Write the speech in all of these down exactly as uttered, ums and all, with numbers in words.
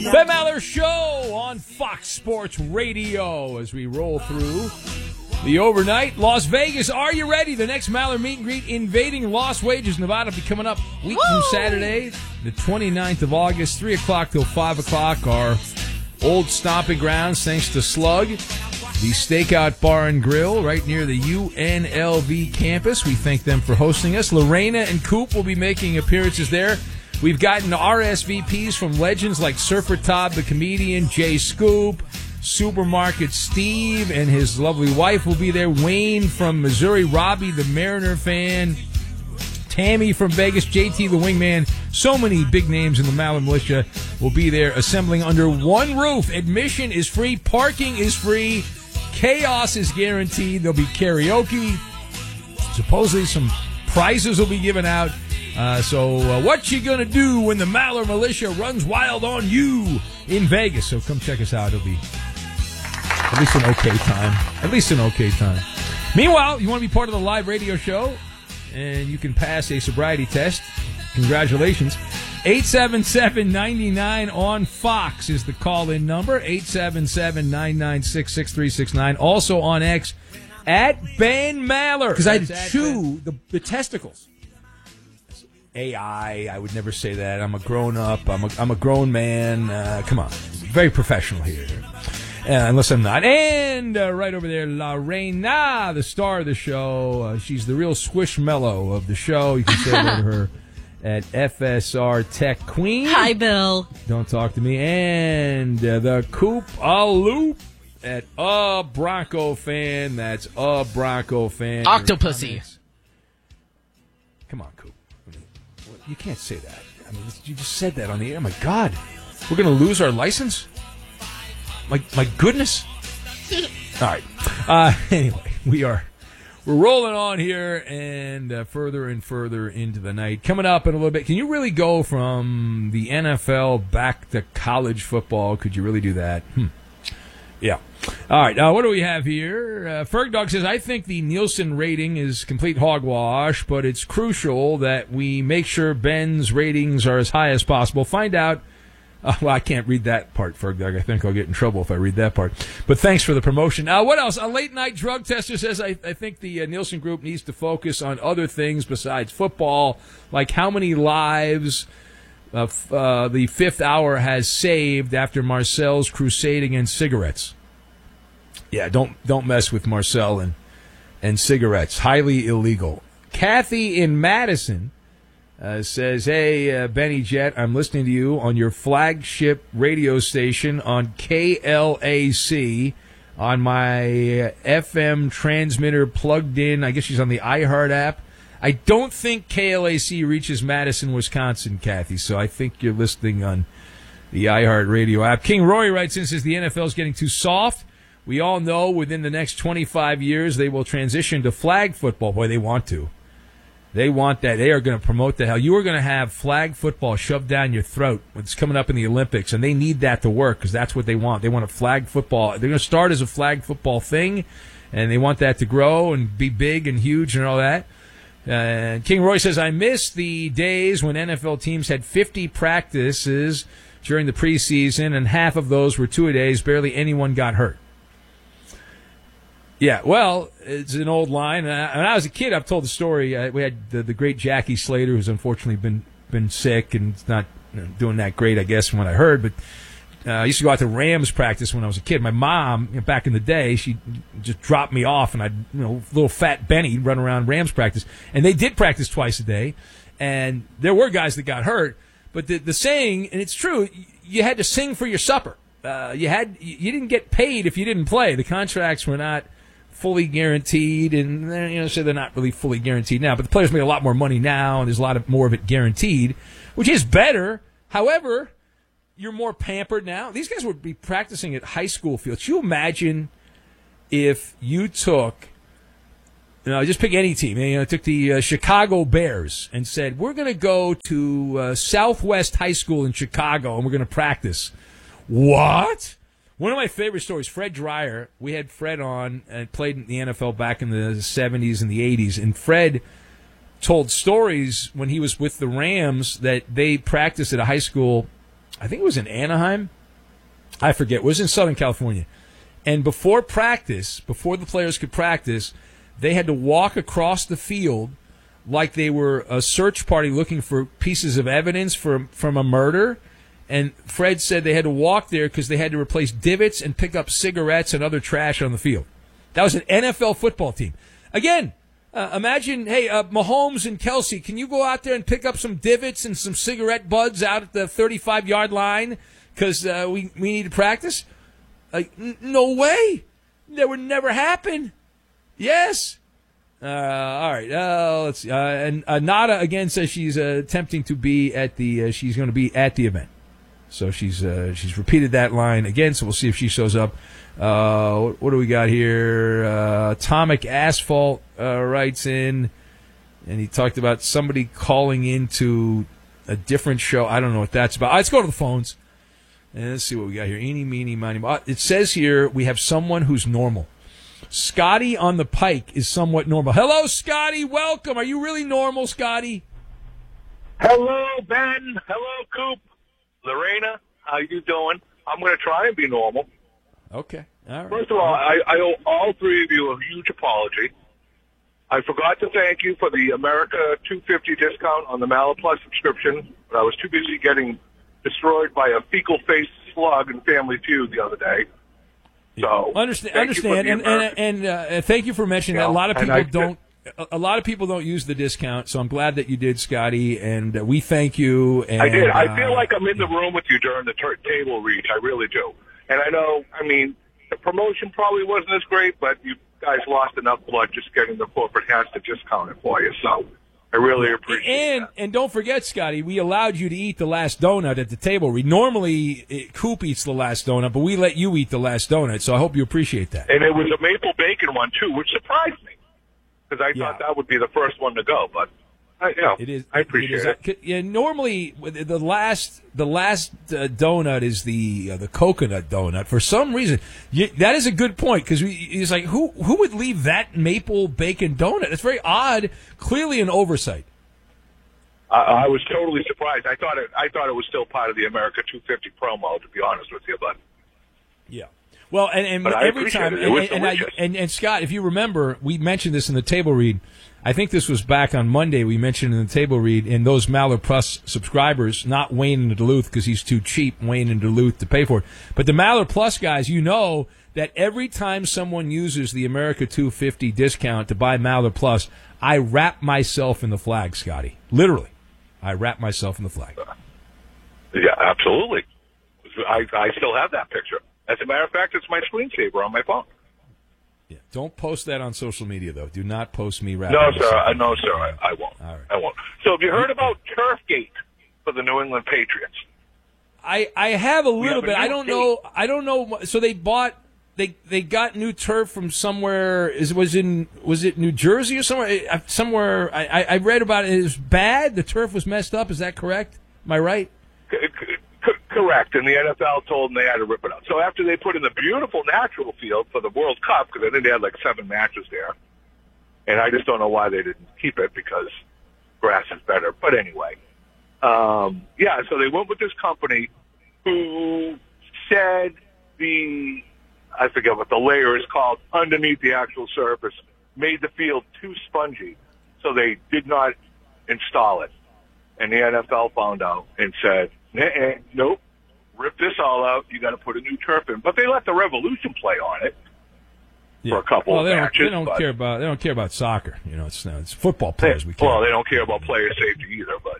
Ben Maller Show on Fox Sports Radio as we roll through the overnight. Las Vegas, are you ready? The next Maller meet and greet invading Las Vegas, Nevada, will be coming up a week Woo! from Saturday, the twenty-ninth of August, three o'clock till five o'clock. Our old stomping grounds, thanks to Slug, the Stakeout Bar and Grill right near the U N L V campus. We thank them for hosting us. Lorena and Coop will be making appearances there. We've gotten R S V Ps from legends like Surfer Todd, the comedian, Jay Scoop, Supermarket Steve and his lovely wife will be there, Wayne from Missouri, Robbie, the Mariner fan, Tammy from Vegas, J T, the wingman. So many big names in the Maller Militia will be there assembling under one roof. Admission is free. Parking is free. Chaos is guaranteed. There'll be karaoke. Supposedly some prizes will be given out. Uh, so uh, what you going to do when the Maller Militia runs wild on you in Vegas? So come check us out. It'll be at least an okay time. At least an okay time. Meanwhile, you want to be part of the live radio show, and you can pass a sobriety test. Congratulations. eight seven seven, nine nine on Fox is the call-in number. eight seven seven, nine nine six, six three six nine. Also on X, at Ben Maller. Because I had to chew the, the testicles. A I, I would never say that. I'm a grown-up. I'm a, I'm a grown man. Uh, come on. Very professional here. Uh, unless I'm not. And uh, right over there, La Reina, the star of the show. Uh, she's the real squishmallow of the show. You can say hello to her at F S R Tech Queen. Hi, Bill. Don't talk to me. And uh, the Coop a Loop at a Bronco fan. That's a Bronco fan. Octopussy. Come on, Coop. You can't say that. I mean, you just said that on the air. My God. We're going to lose our license? My my goodness. All right. Uh, anyway, we are we're rolling on here and uh, further and further into the night. Coming up in a little bit, can you really go from the N F L back to college football? Could you really do that? Hmm. Yeah. All right. Uh, what do we have here? Uh, Ferg Dog says, I think the Nielsen rating is complete hogwash, but it's crucial that we make sure Ben's ratings are as high as possible. Find out. Uh, well, I can't read that part, Ferg Dog. I think I'll get in trouble if I read that part. But thanks for the promotion. Uh, what else? A late-night drug tester says, I, I think the uh, Nielsen Group needs to focus on other things besides football, like how many lives uh, f- uh, the fifth hour has saved after Marcel's crusade against cigarettes. Yeah, don't don't mess with Marcel and, and cigarettes. Highly illegal. Kathy in Madison Uh, says, hey, uh, Benny Jet, I'm listening to you on your flagship radio station on K L A C on my uh, F M transmitter plugged in. I guess she's on the iHeart app. I don't think K L A C reaches Madison, Wisconsin, Kathy, so I think you're listening on the iHeart radio app. King Roy writes in, says the N F L is getting too soft. We all know within the next twenty-five years they will transition to flag football. Boy, they want to. They want that. They are going to promote the hell. You are going to have flag football shoved down your throat when it's coming up in the Olympics, and they need that to work because that's what they want. They want a flag football. They're going to start as a flag football thing, and they want that to grow and be big and huge and all that. Uh, King Roy says, I miss the days when N F L teams had fifty practices during the preseason, and half of those were two-a-days. Barely anyone got hurt. Yeah, well, it's an old line. Uh, when I was a kid, I've told the story. Uh, we had the, the great Jackie Slater, who's unfortunately been been sick and not you know, doing that great, I guess, from what I heard. But uh, I used to go out to Rams practice when I was a kid. My mom, you know, back in the day, she just dropped me off, and I'd, you know, little fat Benny run around Rams practice. And they did practice twice a day, and there were guys that got hurt. But the the saying, and it's true, you had to sing for your supper. Uh, you had you didn't get paid if you didn't play. The contracts were not fully guaranteed, and you know, so they're not really fully guaranteed now. But the players make a lot more money now, and there's a lot of more of it guaranteed, which is better. However, you're more pampered now. These guys would be practicing at high school fields. Can you imagine if you took, you know, just pick any team, you know, took the uh, Chicago Bears and said, we're going to go to uh, Southwest High School in Chicago, and we're going to practice. What? One of my favorite stories, Fred Dreyer, we had Fred on and played in the N F L back in the seventies and the eighties, and Fred told stories when he was with the Rams that they practiced at a high school I think it was in Anaheim. I forget. It was in Southern California. And before practice, before the players could practice, they had to walk across the field like they were a search party looking for pieces of evidence for, from a murder. And Fred said they had to walk there because they had to replace divots and pick up cigarettes and other trash on the field. That was an N F L football team. Again, uh, imagine, hey, uh, Mahomes and Kelsey, can you go out there and pick up some divots and some cigarette butts out at the thirty-five-yard line because uh, we, we need to practice? Like, n- no way. That would never happen. Yes. Uh, all right. Uh, let's see. Uh, and uh, Nada again says she's uh, attempting to be at the. Uh, she's going to be at the event. So she's uh, she's repeated that line again. So we'll see if she shows up. Uh, what, what do we got here? Uh, Atomic Asphalt uh, writes in, and he talked about somebody calling into a different show. I don't know what that's about. All right, let's go to the phones. And let's see what we got here. Eeny, meeny, miny, mo. It says here we have someone who's normal. Scotty on the Pike is somewhat normal. Hello, Scotty. Welcome. Are you really normal, Scotty? Hello, Ben. Hello, Coop. Lorena, how you doing? I'm going to try and be normal. Okay. All right. First of all, I, I owe all three of you a huge apology. I forgot to thank you for the America two fifty discount on the Mallet Plus subscription, but I was too busy getting destroyed by a fecal-faced slug in Family Feud the other day. So understand, understand, and and, and uh, thank you for mentioning yeah, that. A lot of people I, don't. A lot of people don't use the discount, so I'm glad that you did, Scotty, and uh, we thank you. And, I did. I uh, feel like I'm in the room with you during the ter- table read. I really do. And I know, I mean, the promotion probably wasn't as great, but you guys lost enough blood just getting the corporate has to discount it for you. So I really appreciate and, that. And don't forget, Scotty, we allowed you to eat the last donut at the table read. Normally, it, Coop eats the last donut, but we let you eat the last donut, so I hope you appreciate that. And it was a maple bacon one, too, which surprised me. Because I yeah. thought that would be the first one to go, but I, you know, it is. I appreciate it. it. Yeah, normally, the last the last uh, donut is the uh, the coconut donut. For some reason, you, that is a good point because it's like who who would leave that maple bacon donut? It's very odd. Clearly, an oversight. I, I was totally surprised. I thought it. I thought it was still part of the America two fifty promo. To be honest with you, but yeah. Well, and, and every time, it. It was and, and, I, and, and Scott, if you remember, we mentioned this in the table read. I think this was back on Monday. We mentioned in the table read, and those Maller Plus subscribers, not Wayne in Duluth because he's too cheap, Wayne in Duluth, to pay for it. But the Maller Plus guys, you know that every time someone uses the America two fifty discount to buy Maller Plus, I wrap myself in the flag, Scotty. Literally, I wrap myself in the flag. Yeah, absolutely. I, I still have that picture. As a matter of fact, it's my screensaver on my phone. Yeah. Don't post that on social media, though. Do not post me rapping. No, sir. I, no, sir. I, I won't. All right. I won't. So have you heard about Turfgate for the New England Patriots? I, I have a little have a bit. I new don't state. know. I don't know. So they bought. They they got new turf from somewhere. Is was in was it New Jersey or somewhere? I- Somewhere I, I I read about it. It was bad. The turf was messed up. Is that correct? Am I right? C- c- c- correct. And the N F L told them they had to rip it out. So after they put in the beautiful natural field for the World Cup, because I think they had like seven matches there, and I just don't know why they didn't keep it because grass is better. But anyway, um, yeah. So they went with this company who said the I forget what the layer is called underneath the actual surface made the field too spongy, so they did not install it. And the N F L found out and said, eh, nope, rip this all out. You got to put a new turf in. But they let the Revolution play on it Yeah. for a couple well, of they don't, matches. They don't but care about. They don't care about soccer. You know, it's no, it's football they, players. We care. well, they don't care about player safety either. But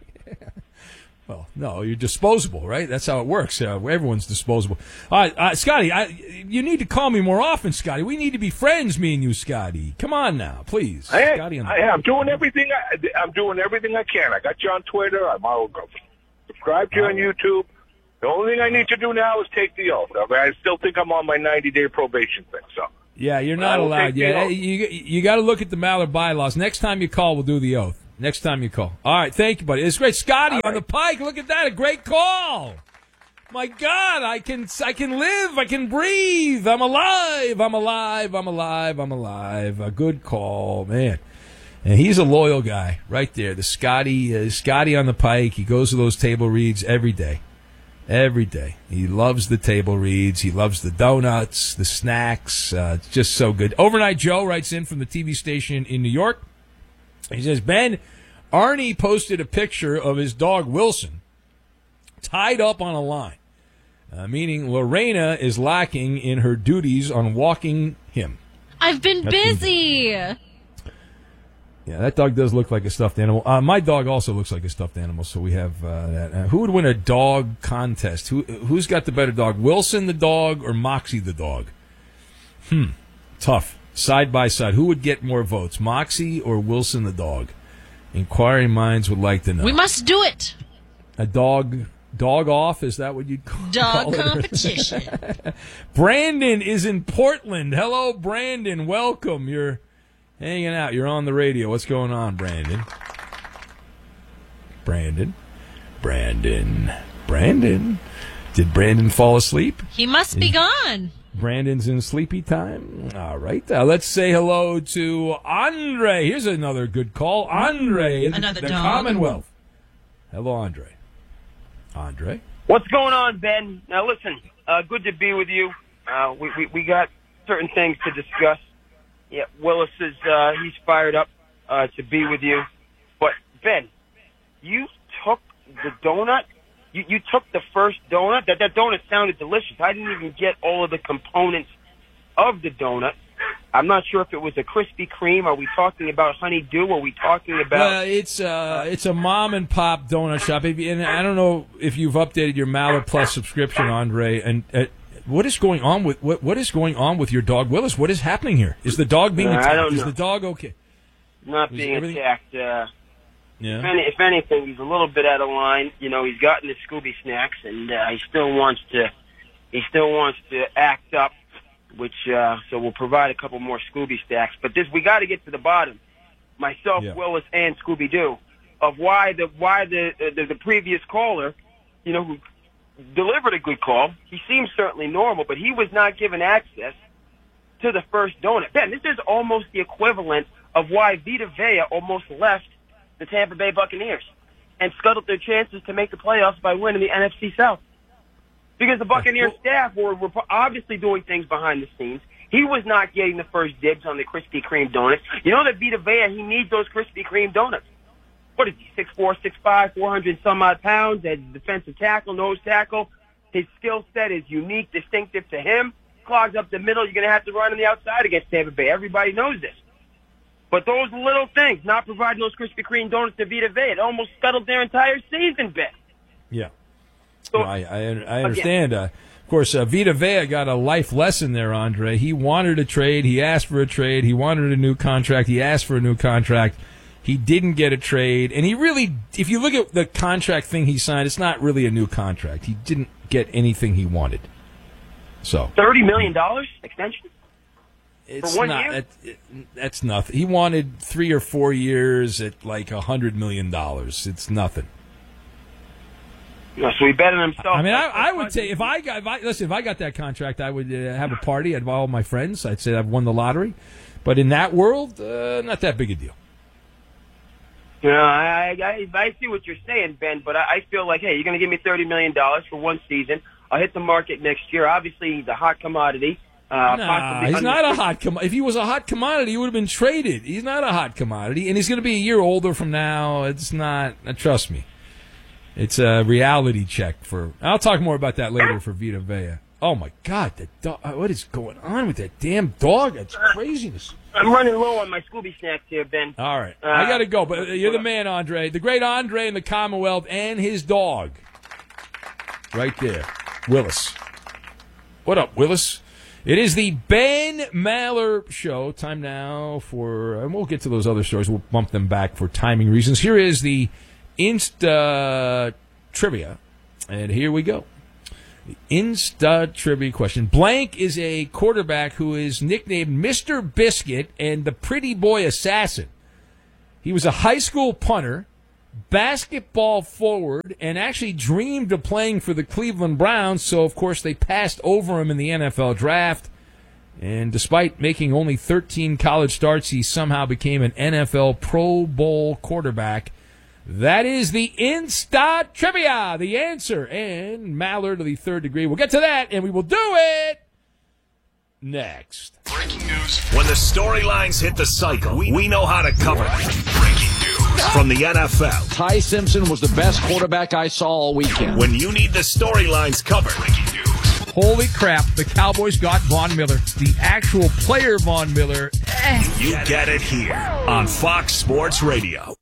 Well, no, you're disposable, right? That's how it works. Uh, everyone's disposable. All right, uh, Scotty, I, you need to call me more often, Scotty. We need to be friends, me and you, Scotty. Come on now, please. I, Scotty on the- I, I'm doing everything. I, I'm doing everything I can. I got you on Twitter. I'm all subscribe to you on YouTube. The only thing I need to do now is take the oath. I, mean, I still think I'm on my ninety day probation thing. So Yeah, you're I not will allowed take the yet. oath. You you got to look at the Mallard bylaws. Next time you call, we'll do the oath. Next time you call. All right, thank you, buddy. It's great, Scotty All on the right. Pike. Look at that, a great call. My God, I can I can live, I can breathe. I'm alive. I'm alive. I'm alive. I'm alive. A good call, man. And he's a loyal guy, right there. The Scotty uh, Scotty on the Pike. He goes to those table reads every day. Every day. He loves the table reads. He loves the donuts, the snacks. Uh, it's just so good. Overnight Joe writes in from the T V station in New York. He says, Ben, Arnie posted a picture of his dog Wilson tied up on a line, uh, meaning Lorena is lacking in her duties on walking him. I've been That's busy. easy. Yeah, that dog does look like a stuffed animal. Uh, my dog also looks like a stuffed animal, so we have uh, that. Uh, who would win a dog contest? Who Who's got the better dog, Wilson the dog or Moxie the dog? Hmm, tough. Side by side. Who would get more votes, Moxie or Wilson the dog? Inquiring minds would like to know. We must do it. A dog... Dog off? Is that what you'd call, Dog call it? competition. Brandon is in Portland. Hello, Brandon. Welcome. You're hanging out. You're on the radio. What's going on, Brandon? Brandon. Brandon. Brandon. Did Brandon fall asleep? He must be gone. Brandon's in sleepy time. All right. Uh, let's say hello to Andre. Here's another good call. Andre in Another the dog. Commonwealth. Hello, Andre. Andre? What's going on, Ben? Now, listen, uh, good to be with you. Uh, we, we, we got certain things to discuss. Yeah, Willis is, uh, he's fired up, uh, to be with you. But, Ben, you took the donut? You, you took the first donut? That, that donut sounded delicious. I didn't even get all of the components of the donut. I'm not sure if it was a Krispy Kreme. Are we talking about Honeydew? Are we talking about... Well, it's uh, it's a mom and pop donut shop, and I don't know if you've updated your Maller Plus subscription, Andre. And uh, what is going on with what what is going on with your dog Willis? What is happening here? Is the dog being Uh, I attacked? don't Is know. the dog okay? Not Is being everything- attacked. Uh, Yeah. if, any, if anything, he's a little bit out of line. You know, he's gotten his Scooby snacks, and uh, he still wants to. He still wants to act up, which uh, so we'll provide a couple more Scooby snacks. But this, we got to get to the bottom, myself, Yeah. Willis, and Scooby Doo, of why the why the, the the previous caller, you know, who delivered a good call. He seems certainly normal, but he was not given access to the first donut. Ben, this is almost the equivalent of why Vita Vea almost left the Tampa Bay Buccaneers and scuttled their chances to make the playoffs by winning the N F C South. Because the Buccaneers staff were, were obviously doing things behind the scenes. He was not getting the first dibs on the Krispy Kreme donuts. You know that Vita Vea, he needs those Krispy Kreme donuts. What is he, six four, six five, four hundred some odd pounds as defensive tackle, nose tackle. His skill set is unique, distinctive to him. Clogs up the middle. You're going to have to run on the outside against Tampa Bay. Everybody knows this. But those little things, not providing those Krispy Kreme donuts to Vita Vea, it almost scuttled their entire season, Ben. Yeah. So, No, I, I I understand. Uh, of course, uh, Vita Vea got a life lesson there, Andre. He wanted a trade. He asked for a trade. He wanted a new contract. He asked for a new contract. He didn't get a trade. And he really, if you look at the contract thing he signed, it's not really a new contract. He didn't get anything he wanted. So thirty million dollars extension? it's For one not. year? That, it, that's nothing. He wanted three or four years at like a hundred million dollars. It's nothing. No, so he bet on himself. I mean, I, I would say if I got, if I listen, if I got that contract, I would uh, have a party. I'd invite all my friends. I'd say I've won the lottery. But in that world, uh, not that big a deal. You know, I, I, I see what you're saying, Ben, but I, I feel like, hey, you're going to give me thirty million dollars for one season. I'll hit the market next year. Obviously, he's a hot commodity. Uh, Nah, possibly he's under- not a hot commodity. If he was a hot commodity, he would have been traded. He's not a hot commodity, and he's going to be a year older from now. It's not. Uh, trust me, it's a reality check for. I'll talk more about that later for Vita Vea. Oh my God, the dog! What is going on with that damn dog? That's craziness. I'm running low on my Scooby snacks here, Ben. All right, Uh, I got to go. But you're the man, Andre, the great Andre in the Commonwealth, and his dog, right there, Willis. What up, Willis? It is the Ben Maller Show. Time now for, and we'll get to those other stories. We'll bump them back for timing reasons. Here is the Insta Trivia, and here we go. The Insta Trivia question. Blank is a quarterback who is nicknamed Mister Biscuit and the Pretty Boy Assassin. He was a high school punter, basketball forward, and actually dreamed of playing for the Cleveland Browns, so of course they passed over him in the N F L draft. And despite making only thirteen college starts, he somehow became an N F L Pro Bowl quarterback. That is the Insta Trivia, the answer, and Maller to the third degree. We'll get to that, and we will do it next. Breaking news. When the storylines hit the cycle, we, we know how to cover them. Breaking news from the N F L. Ty Simpson was the best quarterback I saw all weekend. When you need the storylines covered. Breaking news. Holy crap, the Cowboys got Von Miller. The actual player Von Miller. Eh. You get it here on Fox Sports Radio.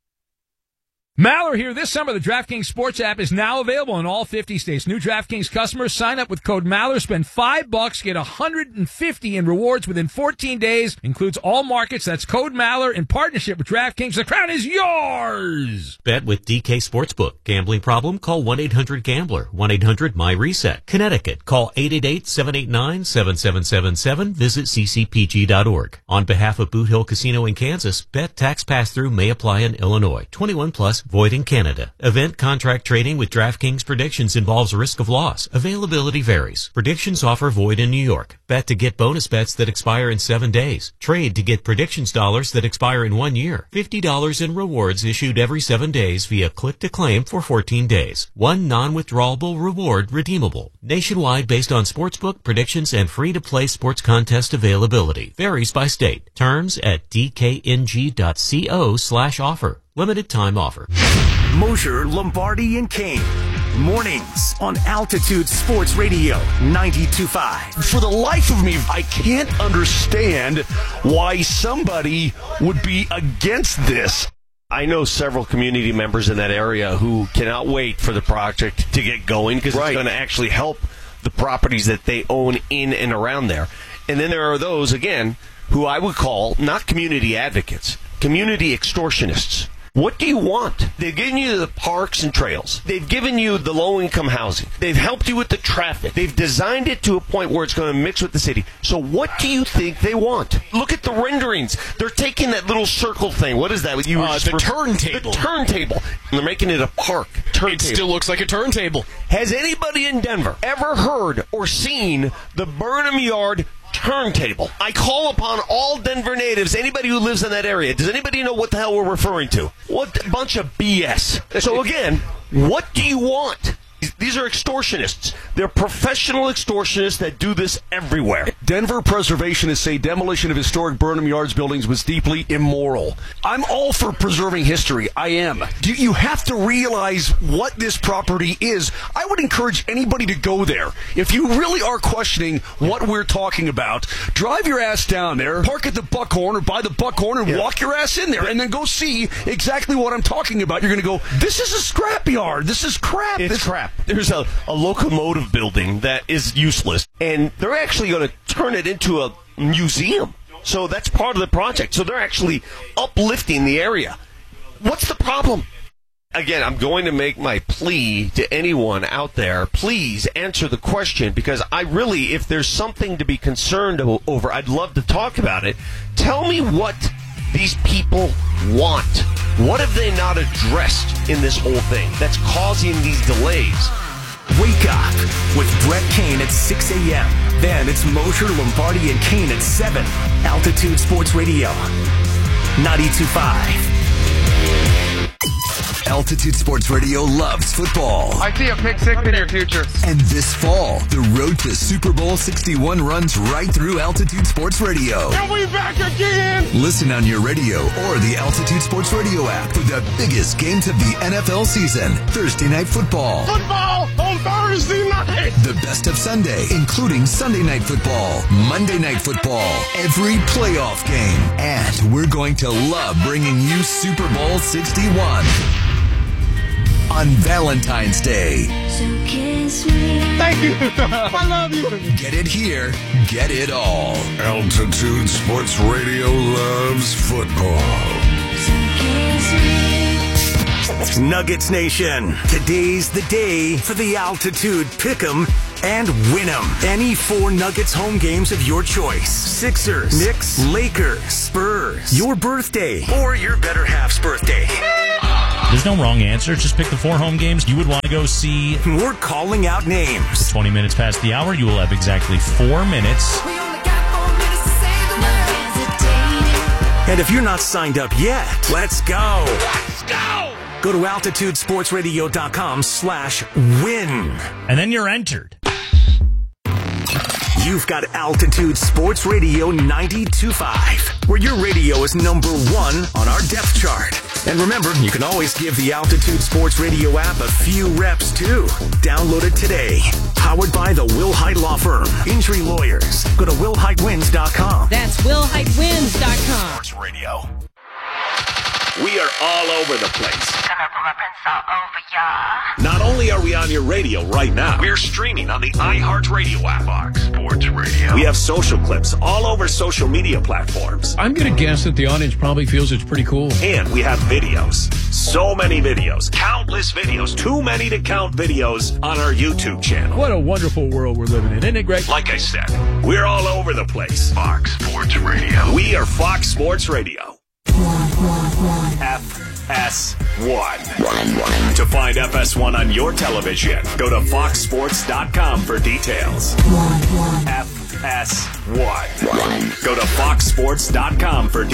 Maller here. This summer, the DraftKings Sports app is now available in all fifty states. New DraftKings customers sign up with code Maller, spend five bucks, get one hundred fifty in rewards within fourteen days. Includes all markets. That's code Maller in partnership with DraftKings. The crown is yours. Bet with D K Sportsbook. Gambling problem? Call one eight hundred gambler. one eight hundred my reset. Connecticut. Call eight eight eight, seven eight nine, seven seven seven seven. Visit c c p g dot org. On behalf of Boot Hill Casino in Kansas, bet tax pass-through may apply in Illinois. twenty-one plus. Void in Canada. Event contract trading with DraftKings Predictions involves risk of loss. Availability varies. Predictions offer void in New York. Bet to get bonus bets that expire in seven days. Trade to get predictions dollars that expire in one year. fifty dollars in rewards issued every seven days via click to claim for fourteen days. One non-withdrawable reward redeemable. Nationwide based on sportsbook, predictions, and free-to-play sports contest availability. Varies by state. Terms at d k n g dot co slash offer. Limited time offer. Mosher, Lombardi, and Kane. Mornings on Altitude Sports Radio ninety-two point five. For the life of me, I can't understand why somebody would be against this. I know several community members in that area who cannot wait for the project to get going because right. It's going to actually help the properties that they own in and around there. And then there are those, again, who I would call not community advocates, community extortionists. What do you want? They've given you the parks and trails. They've given you the low-income housing. They've helped you with the traffic. They've designed it to a point where it's going to mix with the city. So what do you think they want? Look at the renderings. They're taking that little circle thing. What is that? You uh, the for, turntable. The turntable. And they're making it a park. Turntable. It still looks like a turntable. Has anybody in Denver ever heard or seen the Burnham Yard turntable? I call upon all Denver natives, anybody who lives in that area. Does anybody know what the hell we're referring to? What a bunch of B S. So again, what do you want? These are extortionists. They're professional extortionists that do this everywhere. Denver preservationists say demolition of historic Burnham Yards buildings was deeply immoral. I'm all for preserving history. I am. Do you have to realize what this property is? I would encourage anybody to go there. If you really are questioning what we're talking about, drive your ass down there, park at the Buckhorn or by the Buckhorn and yeah. walk your ass in there and then go see exactly what I'm talking about. You're going to go, this is a scrapyard. This is crap. It's this crap. There's a, a locomotive building that is useless, and they're actually going to turn it into a museum. So that's part of the project. So they're actually uplifting the area. What's the problem? Again, I'm going to make my plea to anyone out there. Please answer the question, because I really, if there's something to be concerned over, I'd love to talk about it. Tell me what these people want. What have they not addressed in this whole thing that's causing these delays? Wake up with Brett Kane at six a.m. Then it's Mosher, Lombardi, and Kane at seven. Altitude Sports Radio ninety-two point five. Altitude Sports Radio loves football. I see a pick six in your future. And this fall, the road to Super Bowl sixty-one runs right through Altitude Sports Radio. Are we back again? Listen on your radio or the Altitude Sports Radio app for the biggest games of the N F L season. Thursday Night Football. Football on Thursday night. The best of Sunday, including Sunday Night Football, Monday Night Football, every playoff game. And we're going to love bringing you Super Bowl sixty-one. On Valentine's Day. So kiss me. Thank you. I love you. Get it here. Get it all. Altitude Sports Radio loves football. So kiss me. Nuggets Nation. Today's the day for the Altitude Pick'em and Win'em. Any four Nuggets home games of your choice. Sixers, Knicks, Lakers, Spurs. Your birthday or your better half's birthday. There's no wrong answer. Just pick the four home games you would want to go see. We're calling out names. twenty minutes past the hour, you will have exactly four minutes. We only got four minutes to say the word. And if you're not signed up yet, let's go. Let's go! Go to altitudesportsradio.com slash win. And then you're entered. You've got Altitude Sports Radio ninety-two point five, where your radio is number one on our depth chart. And remember, you can always give the Altitude Sports Radio app a few reps, too. Download it today. Powered by the Will Height Law Firm. Injury lawyers. Go to will height wins dot com. That's will height wins dot com. Sports Radio. We are all over the place. Not only are we on your radio right now, we're streaming on the iHeartRadio app. Fox Sports Radio. We have social clips all over social media platforms. I'm going to guess that the audience probably feels it's pretty cool. And we have videos. So many videos. Countless videos. Too many to count videos on our YouTube channel. What a wonderful world we're living in, isn't it, Greg? Like I said, we're all over the place. Fox Sports Radio. We are Fox Sports Radio. F S one. To find F S one on your television, go to fox sports dot com for details. F S one. Go to fox sports dot com for details.